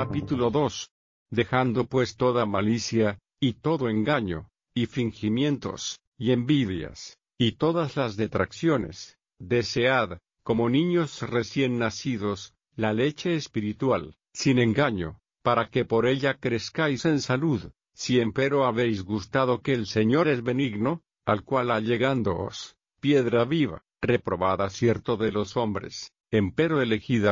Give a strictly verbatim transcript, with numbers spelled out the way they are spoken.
Capítulo dos. Dejando pues toda malicia, y todo engaño, y fingimientos, y envidias, y todas las detracciones, desead, como niños recién nacidos, la leche espiritual, sin engaño, para que por ella crezcáis en salud, si empero habéis gustado que el Señor es benigno, al cual allegándoos, piedra viva, reprobada cierto de los hombres, empero elegida